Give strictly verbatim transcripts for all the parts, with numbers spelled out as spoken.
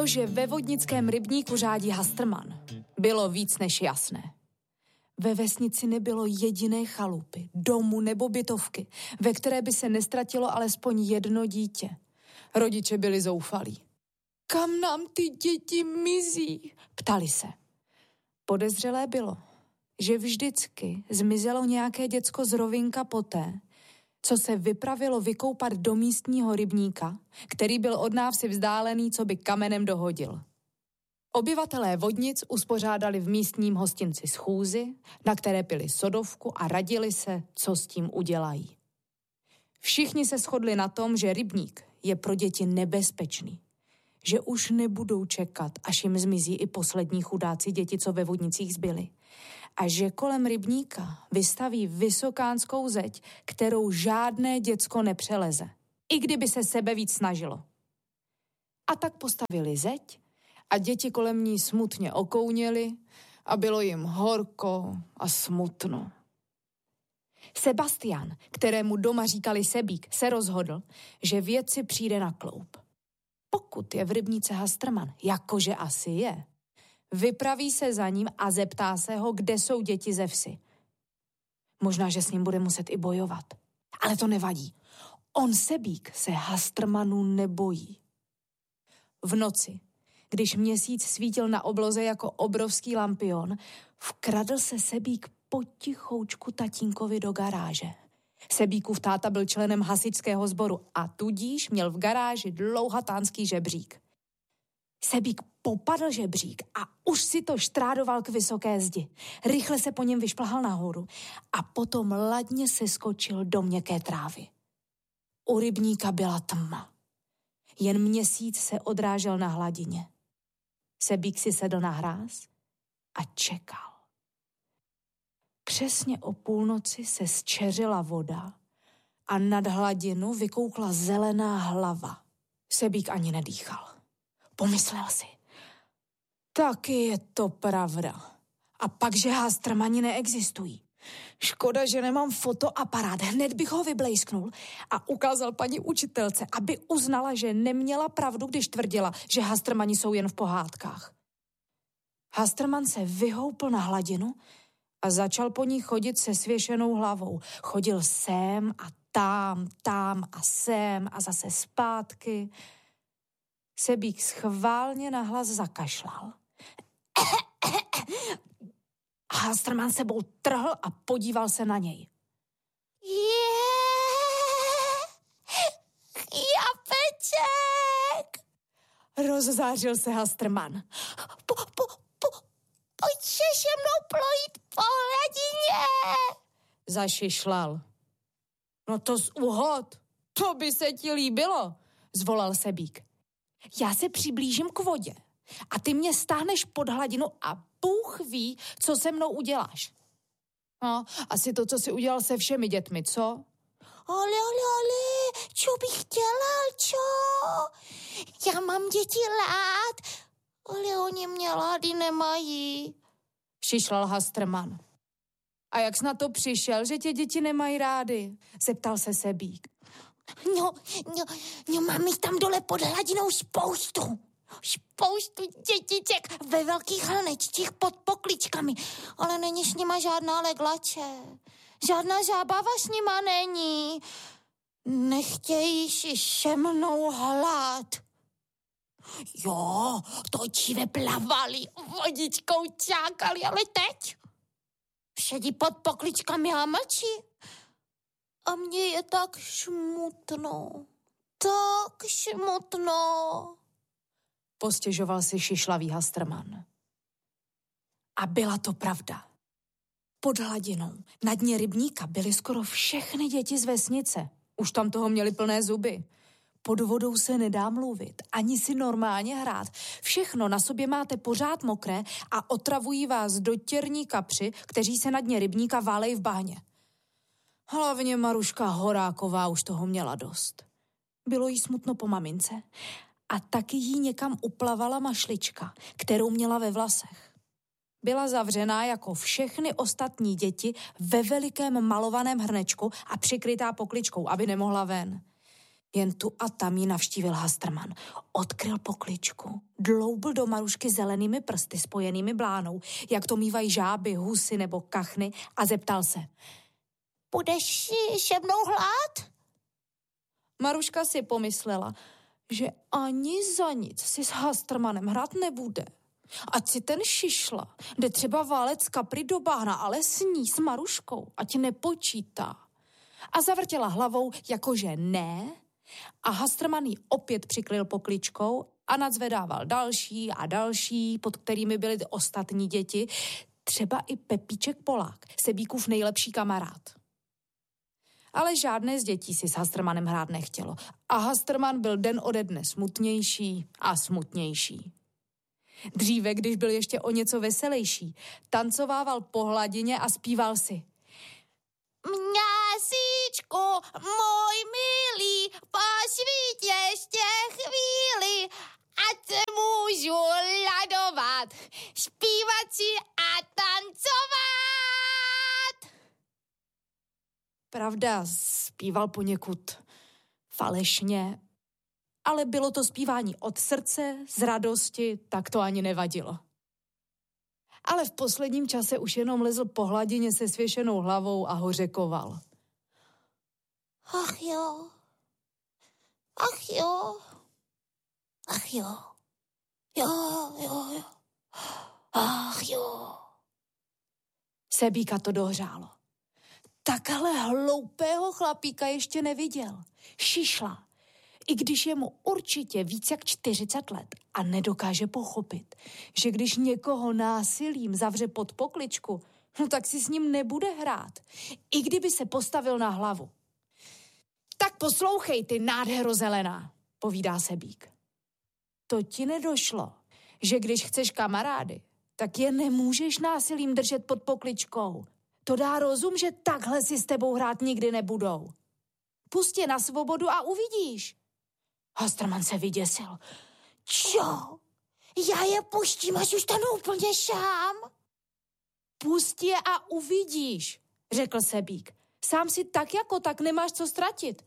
To, že ve vodnickém rybníku řádí Hastrman, bylo víc než jasné. Ve vesnici nebylo jediné chalupy, domu nebo bytovky, ve které by se nestratilo alespoň jedno dítě. Rodiče byli zoufalí. Kam nám ty děti mizí? Ptali se. Podezřelé bylo, že vždycky zmizelo nějaké děcko z rovinka poté, co se vypravilo vykoupat do místního rybníka, který byl od návsi vzdálený, co by kamenem dohodil. Obyvatelé Vodnic uspořádali v místním hostinci schůzi, na které pili sodovku a radili se, co s tím udělají. Všichni se shodli na tom, že rybník je pro děti nebezpečný, že už nebudou čekat, až jim zmizí i poslední chudáci děti, co ve Vodnicích zbyli, a že kolem rybníka vystaví vysokánskou zeď, kterou žádné děcko nepřeleze, i kdyby se sebe víc snažilo. A tak postavili zeď a děti kolem ní smutně okouněly a bylo jim horko a smutno. Sebastian, kterému doma říkali Sebík, se rozhodl, že věci přijde na kloub. Pokud je v rybníce Hastrman, jakože asi je, vypraví se za ním a zeptá se ho, kde jsou děti ze vsi. Možná, že s ním bude muset i bojovat. Ale to nevadí. On Sebík se Hastrmanu nebojí. V noci, když měsíc svítil na obloze jako obrovský lampion, vkradl se Sebík potichoučku tatínkovi do garáže. Sebíkův táta byl členem hasičského sboru a tudíž měl v garáži dlouhatánský žebřík. Sebík popadl žebřík a už si to štrádoval k vysoké zdi. Rychle se po něm vyšplhal nahoru a potom ladně se skočil do měkké trávy. U rybníka byla tma. Jen měsíc se odrážel na hladině. Sebík si sedl na hráz a čekal. Přesně o půlnoci se zčeřila voda a nad hladinu vykoukla zelená hlava. Sebík ani nedýchal. Pomyslel si. Taky je to pravda. A pak, že Hastrmani neexistují. Škoda, že nemám fotoaparát. Hned bych ho vyblejsknul a ukázal paní učitelce, aby uznala, že neměla pravdu, když tvrdila, že Hastrmani jsou jen v pohádkách. Hastrman se vyhoupl na hladinu a začal po ní chodit se svěšenou hlavou. Chodil sem a tam, tam a sem a zase zpátky. Sebík schválně nahlas zakašlal. Hastrman sebou trhl a podíval se na něj. Je, Japeček! Rozzářil se Hastrman. Po, po, po, pojď se mnou plojit po hladině! Zašišlal. No to z uhod, to by se ti líbilo, zvolal Sebík. Já se přiblížím k vodě a ty mě stáhneš pod hladinu a Bůh ví, co se mnou uděláš. No, asi to, co jsi udělal se všemi dětmi, co? Ale, ale, ale, čo bych dělal, čo? Já mám děti rád, ale oni mě rádi nemají. Šišlal Hastrman. A jak jsi na to přišel, že tě děti nemají rády? Zeptal se Sebík. No, no, no mám jich tam dole pod hladinou spoustu. Spoustu dětiček ve velkých hrnečcích pod pokličkami, ale není s nima žádná leglače. Žádná zábava s nima není. Nechtějí si se mnou hlát. Jo, to dříve plavali, vodičkou čákali, ale teď sedí pod pokličkami a mlčí. A mně je tak smutno, tak smutno. Postěžoval si šišlavý Hastrman. A byla to pravda. Pod hladinou, na dně rybníka byly skoro všechny děti z vesnice. Už tam toho měli plné zuby. Pod vodou se nedá mluvit, ani si normálně hrát. Všechno na sobě máte pořád mokré a otravují vás dotěrní kapři, kteří se na dně rybníka válejí v bahně. Hlavně Maruška Horáková už toho měla dost. Bylo jí smutno po mamince a taky jí někam uplavala mašlička, kterou měla ve vlasech. Byla zavřená jako všechny ostatní děti ve velikém malovaném hrnečku a přikrytá pokličkou, aby nemohla ven. Jen tu a tam ji navštívil Hastrman. Odkryl pokličku, dloubl do Marušky zelenými prsty spojenými blánou, jak to mívají žáby, husy nebo kachny, a zeptal se. Budeš se mnou hlát? Maruška si pomyslela, že ani za nic si s Hastrmanem hrát nebude. Ať si ten šišla, jde třeba válec kapry do bahna, ale s ní, s Maruškou, ať nepočítá. A zavrtěla hlavou, jakože ne, a Hastrman ji opět přikryl pokličkou a nadzvedával další a další, pod kterými byly ostatní děti, třeba i Pepíček Polák, Sebíkův nejlepší kamarád. Ale žádné z dětí si s Hastrmanem hrát nechtělo a Hastrman byl den ode dne smutnější a smutnější. Dříve, když byl ještě o něco veselejší, tancovával po hladině a zpíval si. Mňásíčku, můj milý, posvít ještě chvíli, ať se můžu ladovat, zpívat si a tancovat. Pravda, zpíval poněkud falešně, ale bylo to zpívání od srdce, z radosti, tak to ani nevadilo. Ale v posledním čase už jenom lezl po hladině se svěšenou hlavou a hořekoval. Ach jo, ach jo, ach jo, jo, jo, jo, ach jo. Sebíka to dohřálo. Takhle hloupého chlapíka ještě neviděl. Šišla. I když je mu určitě víc jak čtyřicet let a nedokáže pochopit, že když někoho násilím zavře pod pokličku, no tak si s ním nebude hrát, i kdyby se postavil na hlavu. Tak poslouchej, ty nádhero zelená, povídá Sebík. To ti nedošlo, že když chceš kamarády, tak je nemůžeš násilím držet pod pokličkou. To dá rozum, že takhle si s tebou hrát nikdy nebudou. Pust je na svobodu a uvidíš. Hastrman se vyděsil. Čo? Já je pustím, až zůstanu úplně sám? Pust je a uvidíš, řekl Sebík. Sám si tak jako tak nemáš co ztratit.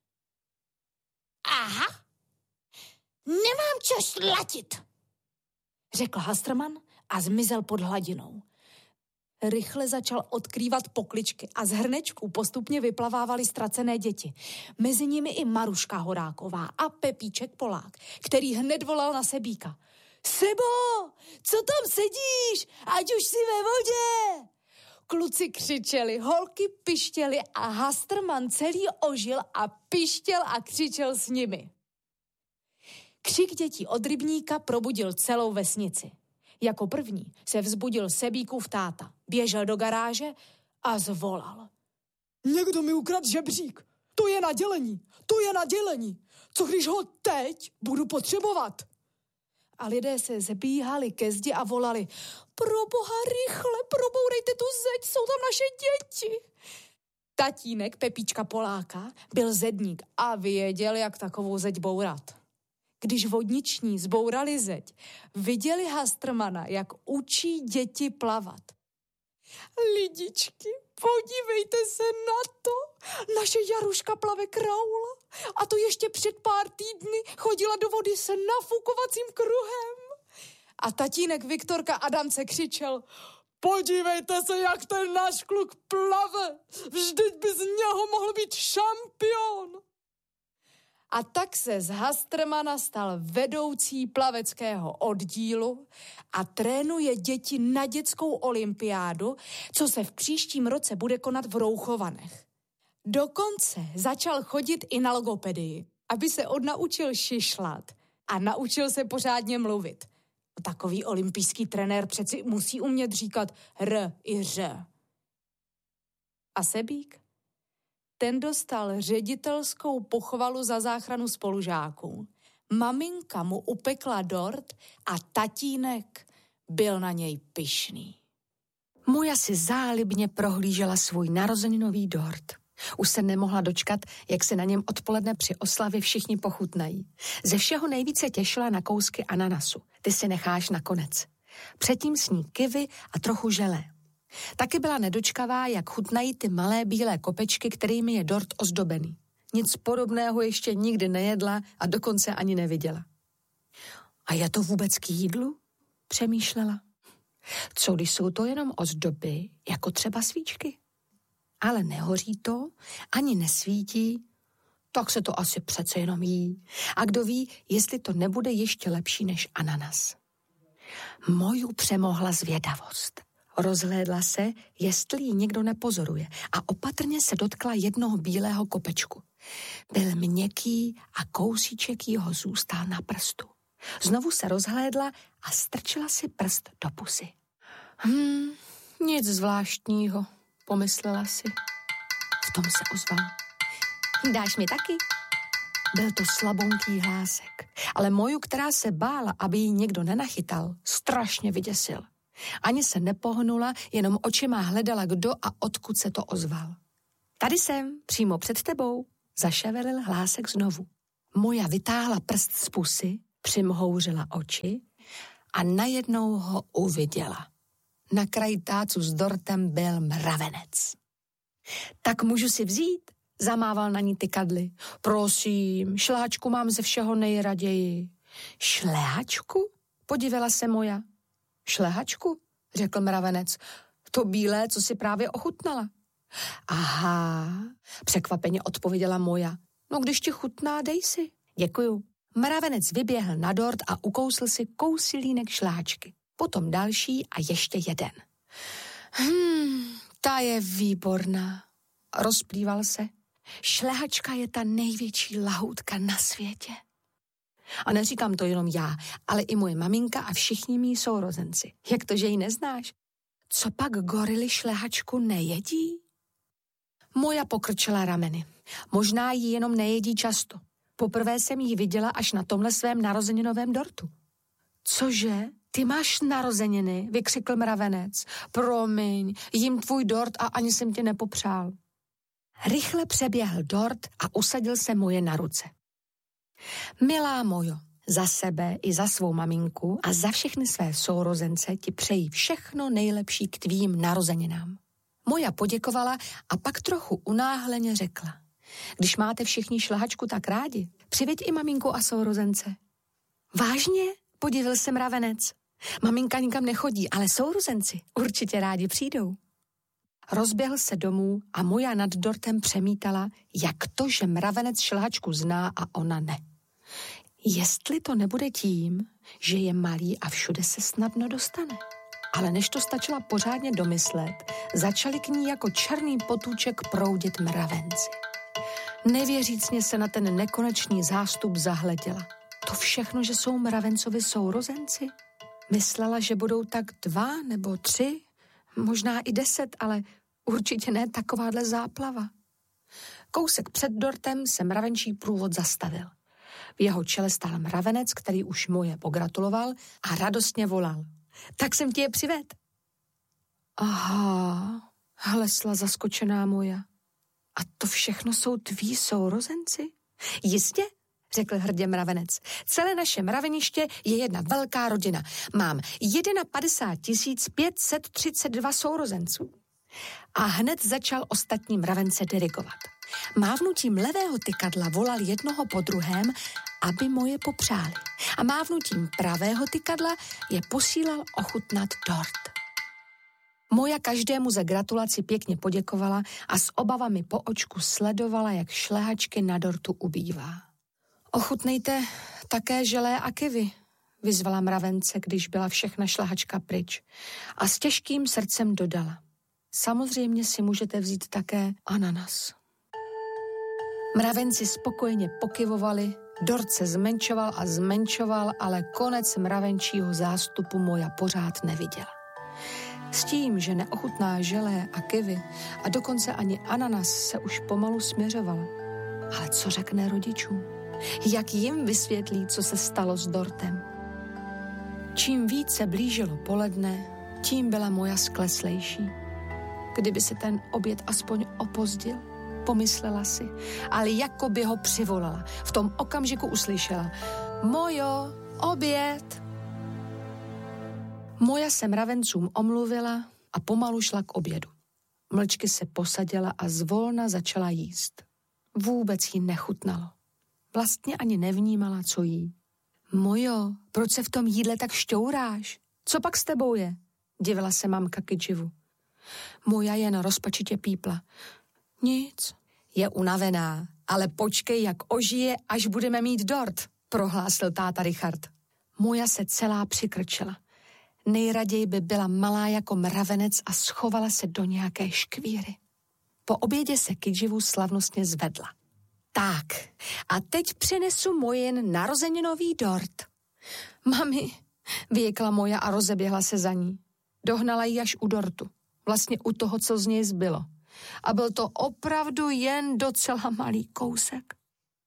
Aha, nemám co ztratit, řekl Hastrman a zmizel pod hladinou. Rychle začal odkrývat pokličky a z hrnečků postupně vyplavávaly ztracené děti. Mezi nimi i Maruška Horáková a Pepíček Polák, který hned volal na Sebíka. Sebo, co tam sedíš? Ať už si ve vodě! Kluci křičeli, holky pištěly a Hastrman celý ožil a pištěl a křičel s nimi. Křik dětí od rybníka probudil celou vesnici. Jako první se vzbudil Sebíkův táta, běžel do garáže a zvolal. Někdo mi ukradl žebřík, to je na dělení, to je na dělení. Co když ho teď budu potřebovat? A lidé se zbíhali ke zdi a volali. Pro boha, rychle, probourejte tu zeď, jsou tam naše děti. Tatínek Pepíčka Poláka byl zedník a věděl, jak takovou zeď bourat. Když vodniční zbourali zeď, viděli Hastrmana, jak učí děti plavat. Lidičky, podívejte se na to. Naše Jaruška plave kraula a to ještě před pár týdny chodila do vody s nafukovacím kruhem. A tatínek Viktorka Adamce křičel, podívejte se, jak ten náš kluk plave. Vždyť by z něho mohl být šampion. A tak se z Hastrmana stal vedoucí plaveckého oddílu a trénuje děti na dětskou olympiádu, co se v příštím roce bude konat v Rouchovanech. Dokonce začal chodit i na logopedii, aby se odnaučil šišlat a naučil se pořádně mluvit. Takový olympijský trenér přeci musí umět říkat r i ř. A Sebík? Ten dostal ředitelskou pochvalu za záchranu spolužáků. Maminka mu upekla dort a tatínek byl na něj pyšný. Muja si zálibně prohlížela svůj narozeninový dort. Už se nemohla dočkat, jak se na něm odpoledne při oslavě všichni pochutnají. Ze všeho nejvíce těšila na kousky ananasu. Ty si necháš nakonec. Předtím sní kivy a trochu želé. Taky byla nedočkavá, jak chutnají ty malé bílé kopečky, kterými je dort ozdobený. Nic podobného ještě nikdy nejedla a dokonce ani neviděla. A je to vůbec k jídlu? Přemýšlela. Co když jsou to jenom ozdoby, jako třeba svíčky? Ale nehoří to, ani nesvítí, tak se to asi přece jenom jí. A kdo ví, jestli to nebude ještě lepší než ananas. Moju přemohla zvědavost. Rozhlédla se, jestli ji někdo nepozoruje a opatrně se dotkla jednoho bílého kopečku. Byl měkký a kousíček jeho zůstal na prstu. Znovu se rozhlédla a strčila si prst do pusy. Hmm, nic zvláštního, pomyslela si. V tom se ozval. Dáš mi taky? Byl to slabonký hlásek, ale moju, která se bála, aby ji někdo nenachytal, strašně vyděsil. Ani se nepohnula, jenom očima hledala, kdo a odkud se to ozval. Tady jsem, přímo před tebou, zaševelil hlásek znovu. Moja vytáhla prst z pusy, přimhouřila oči a najednou ho uviděla. Na kraji tácu s dortem byl mravenec. Tak můžu si vzít? Zamával na ní tykadly. Prosím, šlehačku mám ze všeho nejraději. Šlehačku? Podívela se moja. Šlehačku? Řekl mravenec. To bílé, co si právě ochutnala. Aha, překvapeně odpověděla moja. No když ti chutná, dej si. Děkuju. Mravenec vyběhl na dort a ukousl si kousilínek šlehačky. Potom další a ještě jeden. Hmm, ta je výborná. Rozplýval se. Šlehačka je ta největší lahůdka na světě. A neříkám to jenom já, ale i moje maminka a všichni mý sourozenci. Jak to, že ji neznáš? Co pak gorily šlehačku nejedí? Moja pokrčila rameny. Možná ji jenom nejedí často. Poprvé jsem ji viděla až na tomhle svém narozeninovém dortu. Cože? Ty máš narozeniny, vykřikl mravenec. Promiň, jím tvůj dort a ani jsem tě nepopřál. Rychle přeběhl dort a usadil se moje na ruce. Milá mojo, za sebe i za svou maminku a za všechny své sourozence ti přeji všechno nejlepší k tvým narozeninám. Moja poděkovala a pak trochu unáhleně řekla. Když máte všichni šlehačku tak rádi, přiveď i maminku a sourozence. Vážně? Podivil se mravenec. Maminka nikam nechodí, ale sourozenci určitě rádi přijdou. Rozběhl se domů a moja nad dortem přemítala, jak to, že mravenec šlehačku zná a ona ne. Jestli to nebude tím, že je malý a všude se snadno dostane. Ale než to stačila pořádně domyslet, začali k ní jako černý potůček proudit mravenci. Nevěřícně se na ten nekonečný zástup zahleděla. To všechno, že jsou mravencovi sourozenci? Myslela, že budou tak dva nebo tři, možná i deset, ale určitě ne takováhle záplava. Kousek před dortem se mravenčí průvod zastavil. V jeho čele stál mravenec, který už moje pogratuloval a radostně volal. Tak jsem ti je přived. Aha, hlesla zaskočená moja. A to všechno jsou tví sourozenci? Jistě, řekl hrdě mravenec. Celé naše mraveniště je jedna velká rodina. Mám padesát tisíc pět set třicet dva sourozenců. A hned začal ostatní mravence dirigovat. Mávnutím levého tykadla volal jednoho po druhém, aby moje popřáli. A mávnutím pravého tykadla je posílal ochutnat dort. Moja každému za gratulaci pěkně poděkovala a s obavami po očku sledovala, jak šlehačky na dortu ubývá. Ochutnejte také želé a kivy, vyzvala mravence, když byla všechna šlehačka pryč. A s těžkým srdcem dodala. Samozřejmě si můžete vzít také ananas. Mravenci spokojeně pokyvovali, dort se zmenšoval a zmenšoval, ale konec mravenčího zástupu moja pořád neviděla. S tím, že neochutná želé a kivy a dokonce ani ananas se už pomalu směřovala. Ale co řekne rodičům? Jak jim vysvětlí, co se stalo s dortem? Čím více blížilo poledne, tím byla moja skleslejší. Kdyby se ten oběd aspoň opozdil, pomyslela si, ale jako by ho přivolala. V tom okamžiku uslyšela. Mojo, oběd! Moja se mravencům omluvila a pomalu šla k obědu. Mlčky se posadila a zvolna začala jíst. Vůbec jí nechutnalo. Vlastně ani nevnímala, co jí. Mojo, proč se v tom jídle tak šťouráš? Co pak s tebou je? Divila se mamka Kidživu. Moja jen rozpačitě pípla. Nic. Je unavená, ale počkej, jak ožije, až budeme mít dort, prohlásil táta Richard. Moja se celá přikrčila. Nejraději by byla malá jako mravenec a schovala se do nějaké škvíry. Po obědě se Kidživu slavnostně zvedla. Tak, a teď přinesu Mojin narozeninový dort. Mami, vyjekla Moja a rozeběhla se za ní. Dohnala ji až u dortu, vlastně u toho, co z něj zbylo. A byl to opravdu jen docela malý kousek.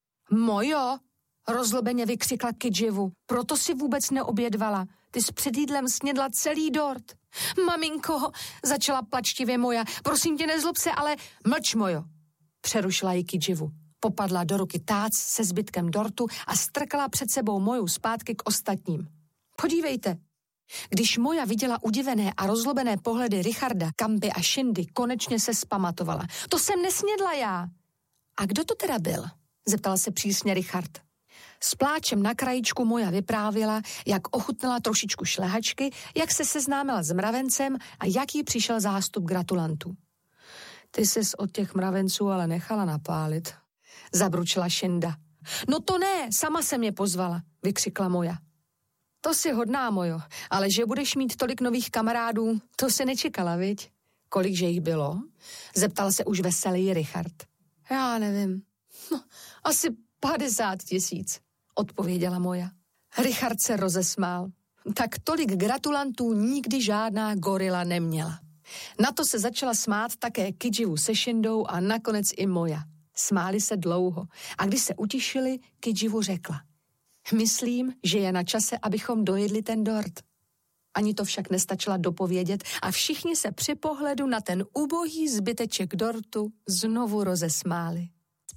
Mojo, rozlobeně vykřikla Kidživu, proto si vůbec neobědvala. Ty jsi před jídlem snědla celý dort. Maminko, začala plačtivě Moja, prosím tě, nezlob se, ale mlč, Mojo. Přerušila ji Kidživu. Popadla do ruky tác se zbytkem dortu a strkala před sebou Moju zpátky k ostatním. Podívejte. Když Moja viděla udivené a rozlobené pohledy Richarda, Kampy a Shindy, konečně se zpamatovala. To jsem nesnědla já. A kdo to teda byl? Zeptal se přísně Richard. S pláčem na krajičku Moja vyprávěla, jak ochutnala trošičku šlehačky, jak se seznámila s mravencem a jak jí přišel zástup gratulantů. Ty ses od těch mravenců ale nechala napálit, zabručila Shinda. No to ne, sama se mě pozvala, vykřikla Moja. To si hodná, Mojo, ale že budeš mít tolik nových kamarádů, to se nečekala, viď? Kolikže jich bylo? Zeptal se už veselý Richard. Já nevím, no, asi padesát tisíc, odpověděla Moja. Richard se rozesmál. Tak tolik gratulantů nikdy žádná gorila neměla. Na to se začala smát také Kidživu se Shindou a nakonec i Moja. Smáli se dlouho a když se utišili, Kidživu řekla. Myslím, že je na čase, abychom dojedli ten dort. Ani to však nestačila dopovědět a všichni se při pohledu na ten ubohý zbyteček dortu znovu rozesmáli.